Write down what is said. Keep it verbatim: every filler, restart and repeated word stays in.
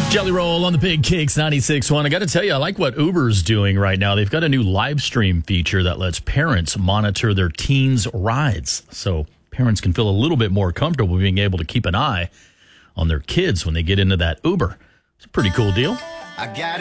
Jelly Roll on the Big Kicks ninety-six point one. I got to tell you, I like what Uber's doing right now. They've got a new live stream feature that lets parents monitor their teens' rides. So parents can feel a little bit more comfortable being able to keep an eye on their kids when they get into that Uber. It's a pretty cool deal. I got